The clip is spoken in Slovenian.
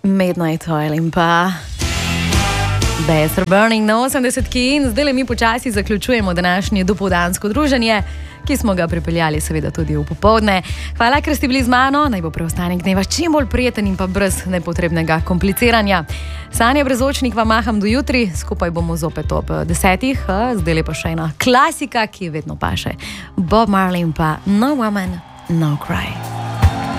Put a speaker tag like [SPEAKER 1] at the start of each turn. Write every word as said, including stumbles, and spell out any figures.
[SPEAKER 1] Midnight Oil in pa Better Burning na osemdesetki in zdaj le mi počasi zaključujemo današnje dopoldansko druženje, ki smo ga pripeljali seveda tudi v popoldne. Hvala, ker ste bili z mano, naj bo preostanek dneva čim bolj prijeten in pa brez nepotrebnega kompliciranja. Sanja Brezočnik vam maham do jutri, skupaj bomo zopet ob desetih, zdaj le pa še ena klasika, ki vedno paše. Bob Marley in pa No Woman, No Cry.